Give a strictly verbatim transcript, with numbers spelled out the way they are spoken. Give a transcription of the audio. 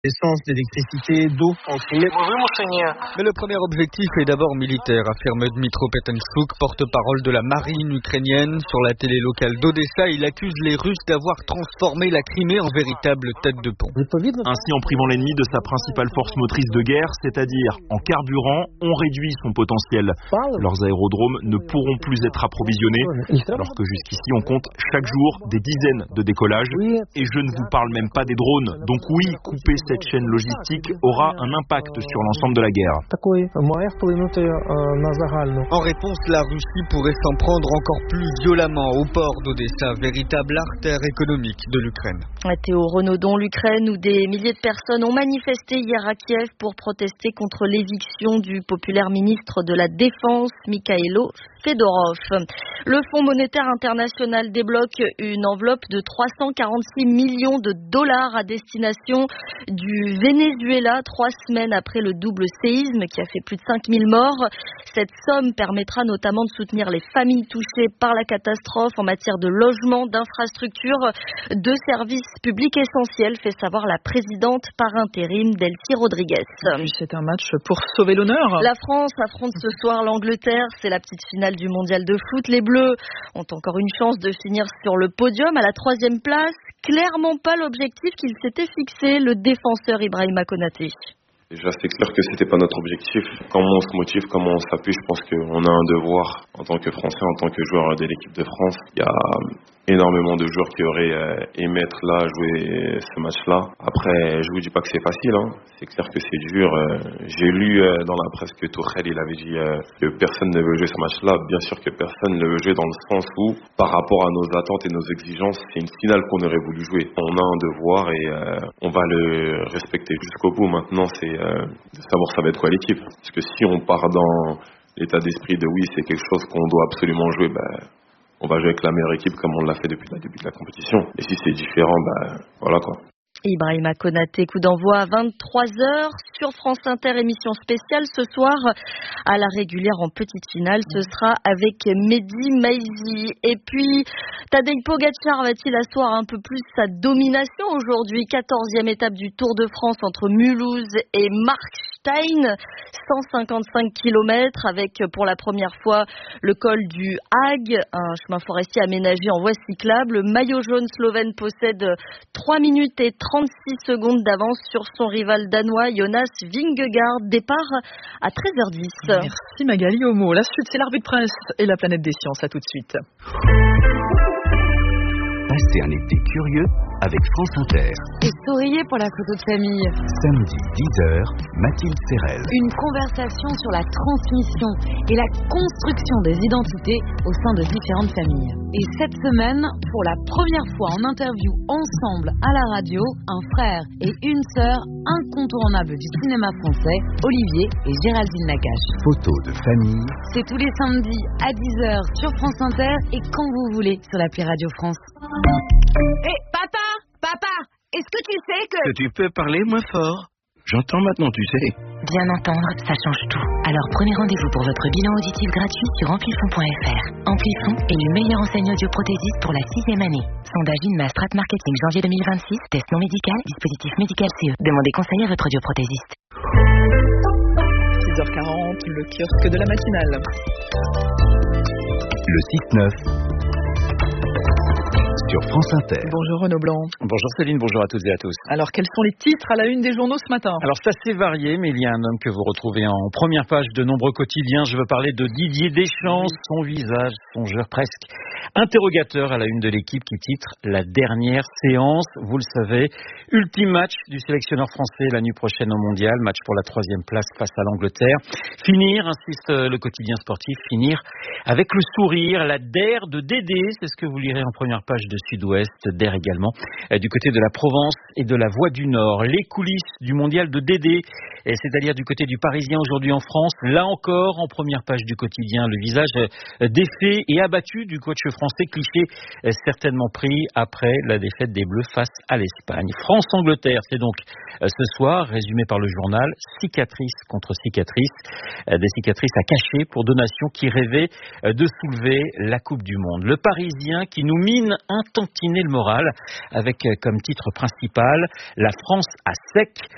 Essence, d'électricité, d'eau en Crimée. Mais le premier objectif est d'abord militaire, affirme Dmytro Petenchuk, porte-parole de la marine ukrainienne. Sur la télé locale d'Odessa, il accuse les Russes d'avoir transformé la Crimée en véritable tête de pont. Ainsi, en privant l'ennemi de sa principale force motrice de guerre, c'est-à-dire en carburant, on réduit son potentiel. Leurs aérodromes ne pourront plus être approvisionnés, alors que jusqu'ici on compte chaque jour des dizaines de décollages. Et je ne vous parle même pas des drones. Donc oui, couper cette chaîne logistique aura un impact sur l'ensemble de la guerre. En réponse, la Russie pourrait s'en prendre encore plus violemment au port d'Odessa, véritable artère économique de l'Ukraine. Théo Renaudon, l'Ukraine, où des milliers de personnes ont manifesté hier à Kiev pour protester contre l'éviction du populaire ministre de la Défense, Mikhailo Fedorov. Le Fonds monétaire international débloque une enveloppe de trois cent quarante-six millions de dollars à destination du Venezuela, trois semaines après le double séisme qui a fait plus de cinq mille morts. Cette somme permettra notamment de soutenir les familles touchées par la catastrophe en matière de logement, d'infrastructures, de services publics essentiels, fait savoir la présidente par intérim Delcy Rodriguez. C'est un match pour sauver l'honneur. La France affronte ce soir l'Angleterre, c'est la petite finale du mondial de foot. Les Bleus ont encore une chance de finir sur le podium à la troisième place. Clairement pas l'objectif qu'il s'était fixé, le défenseur Ibrahima Konaté. Déjà, c'est clair que c'était pas notre objectif. Comment on se motive, comment on s'appuie, je pense qu'on a un devoir en tant que Français, en tant que joueur de l'équipe de France. Il y a énormément de joueurs qui auraient aimé être là, jouer ce match-là. Après, je vous dis pas que c'est facile, hein. C'est clair que c'est dur. J'ai lu dans la presse que Tuchel, il avait dit que personne ne veut jouer ce match-là. Bien sûr que personne ne veut jouer dans le sens où, par rapport à nos attentes et nos exigences, c'est une finale qu'on aurait voulu jouer. On a un devoir et on va le respecter jusqu'au bout. Maintenant, c'est de savoir ça va être quoi l'équipe. Parce que si on part dans l'état d'esprit de oui, c'est quelque chose qu'on doit absolument jouer, ben, on va jouer avec la meilleure équipe comme on l'a fait depuis le début de la compétition. Et si c'est différent, ben voilà quoi. Ibrahima Konaté, coup d'envoi à vingt-trois heures sur France Inter, émission spéciale ce soir à la régulière en petite finale. Ce sera avec Mehdi Maizi. Et puis, Tadej Pogačar va-t-il asseoir un peu plus sa domination aujourd'hui? quatorzième étape du Tour de France entre Mulhouse et Markstein. cent cinquante-cinq kilomètres avec pour la première fois le col du Hag, un chemin forestier aménagé en voie cyclable. Le maillot jaune slovène possède trois minutes et trente-six secondes d'avance sur son rival danois Jonas Vingegaard. Départ à treize heures dix. Merci Magali Homo. La suite, c'est l'Arrivée de presse et la planète des sciences. À tout de suite. Passez un été curieux avec France Inter. Et souriez pour la photo de famille. Samedi dix heures, Mathilde Serrel. Une conversation sur la transmission et la construction des identités au sein de différentes familles. Et cette semaine, pour la première fois en interview ensemble à la radio, un frère et une sœur incontournables du cinéma français, Olivier et Géraldine Nakache. Photo de famille. C'est tous les samedis à dix heures sur France Inter et quand vous voulez sur l'appli Radio France. Hé, hey, papa, papa, est-ce que tu sais que... Que tu peux parler moins fort. J'entends maintenant, tu sais. Bien entendre, ça change tout. Alors prenez rendez-vous pour votre bilan auditif gratuit sur amplifon point f r. Amplifon est le meilleur enseigne audioprothésiste pour la sixième année. Sondage INMA Strat Marketing janvier deux mille vingt-six. Test non médical, dispositif médical C E. Demandez conseil à votre audioprothésiste. six heures quarante, le kiosque de la matinale. Le six neuf. Sur France Inter. Bonjour Renaud Blanc. Bonjour Céline, bonjour à toutes et à tous. Alors quels sont les titres à la une des journaux ce matin? Alors c'est assez varié, mais il y a un homme que vous retrouvez en première page de nombreux quotidiens. Je veux parler de Didier Deschamps, oui. Son visage, songeur presque interrogateur à la une de l'équipe qui titre La dernière séance. Vous le savez, ultime match du sélectionneur français la nuit prochaine au mondial, match pour la troisième place face à l'Angleterre. Finir, insiste le quotidien sportif, finir avec le sourire, la D E R de Dédé, c'est ce que vous lirez en première page de Sud-Ouest, D E R également, du côté de la Provence et de la Voie du Nord. Les coulisses du mondial de Dédé, c'est-à-dire du côté du Parisien aujourd'hui en France, là encore en première page du quotidien, le visage défait et abattu du coach français, cliché certainement pris après la défaite des Bleus face à l'Espagne. France-Angleterre, c'est donc ce soir, résumé par le journal, cicatrice contre cicatrice, des cicatrices à cacher pour deux nations qui rêvaient de soulever la Coupe du Monde. Le Parisien qui nous mine un tantinet le moral avec comme titre principal La France à sec.